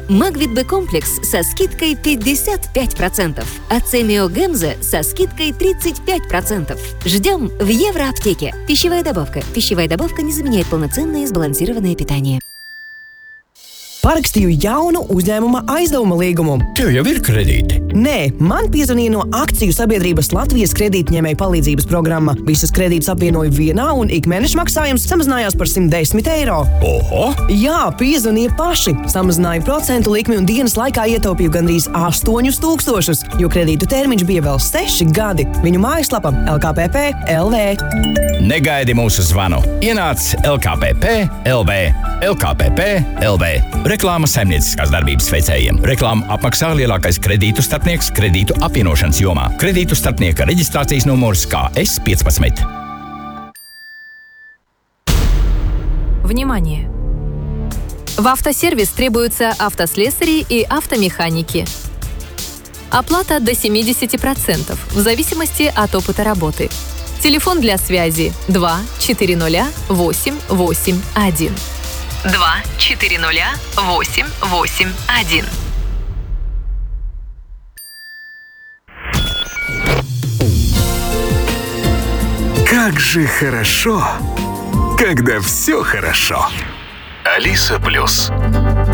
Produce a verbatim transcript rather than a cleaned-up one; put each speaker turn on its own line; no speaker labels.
Магвит Б-комплекс со скидкой пятьдесят пять процентов. Ацемио Гемза со скидкой тридцать пять процентов. Ждем в Евроаптеке. Пищевая добавка. Пищевая добавка не заменяет полноценное и сбалансированное питание.
Parakstīju jaunu uzņēmuma aizdevuma līgumu.
Tev jau ir kredīti?
Nē, man piezvanīja no akciju sabiedrības Latvijas kredītņēmēju palīdzības programma. Visas kredītas apvienoja vienā un ikmēneša maksājums samazinājās par simt desmit eiro.
Oho!
Jā, piezvanīja paši. Samazināja procentu likmi un dienas laikā ietaupīju gandrīz astoņus tūkstošus, jo kredītu termiņš bija vēl seši gadi. Viņu mājaslapa L K P P L V.
Negaidi mūsu zvanu. Ienāc L K P P L V. L K P P L V. Reklāma saimnieciskās darbības veicējiem. Reklāmu apmaksā lielākais kredītu starpnieks kredītu apvienošanas jomā. Kredītu starpnieka reģistrācijas numurs K S пятнадцать.
Внимание! В автосервис требуются автослесари и автомеханики. Оплата до семьдесят процентов в зависимости от опыта работы. Телефон для связи два четыре ноль восемь восемь один. два четыре ноль восемь восемь один.
Как же хорошо, когда все хорошо. Алиса Плюс.